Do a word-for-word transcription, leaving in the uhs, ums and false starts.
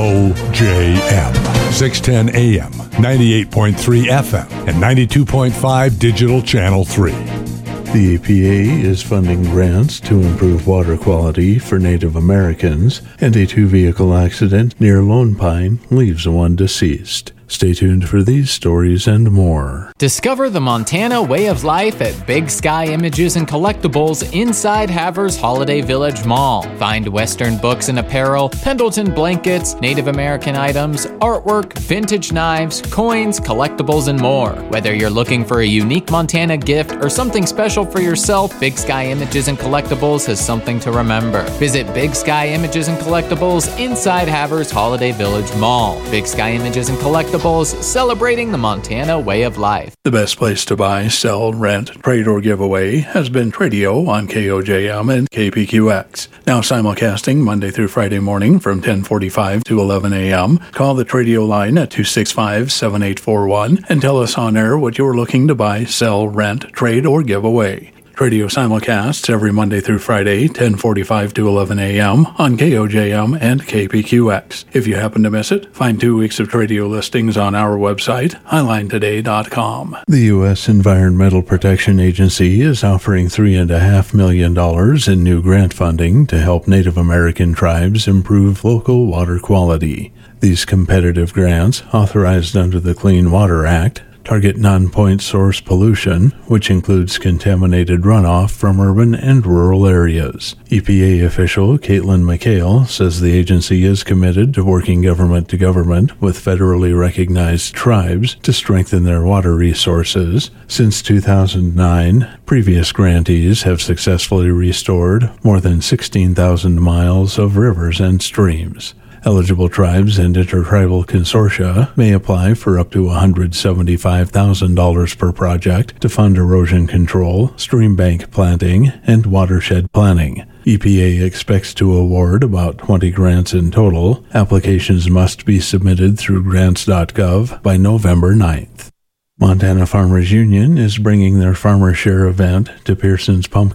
O J M, six ten A M, ninety-eight point three F M, and ninety-two point five Digital Channel three. The E P A is funding grants to improve water quality for Native Americans, and a two-vehicle accident near Lone Pine leaves one deceased. Stay tuned for these stories and more. Discover the Montana way of life at Big Sky Images and Collectibles inside Havers Holiday Village Mall. Find Western books and apparel, Pendleton blankets, Native American items, artwork, vintage knives, coins, collectibles, and more. Whether you're looking for a unique Montana gift or something special for yourself, Big Sky Images and Collectibles has something to remember. Visit Big Sky Images and Collectibles inside Havers Holiday Village Mall. Big Sky Images and Collectibles, celebrating the Montana way of life. The best place to buy, sell, rent, trade, or give away has been Tradio on K O J M and K P Q X. Now simulcasting Monday through Friday morning from ten forty-five to eleven A M. Call the Tradio line at two six five, seven eight four one and tell us on air what you're looking to buy, sell, rent, trade, or give away. Radio simulcasts every Monday through Friday, ten forty-five to eleven A M on K O J M and K P Q X. If you happen to miss it, find two weeks of Tradio listings on our website, highline today dot com. The U S Environmental Protection Agency is offering three point five million dollars in new grant funding to help Native American tribes improve local water quality. These competitive grants, authorized under the Clean Water Act, target non-point source pollution, which includes contaminated runoff from urban and rural areas. E P A official Caitlin McHale says the agency is committed to working government to government with federally recognized tribes to strengthen their water resources. Since two thousand nine, previous grantees have successfully restored more than sixteen thousand miles of rivers and streams. Eligible tribes and intertribal consortia may apply for up to one hundred seventy-five thousand dollars per project to fund erosion control, stream bank planting, and watershed planning. E P A expects to award about twenty grants in total. Applications must be submitted through grants dot gov by November ninth. Montana Farmers Union is bringing their Farmer Share event to Pearson's Pumpkin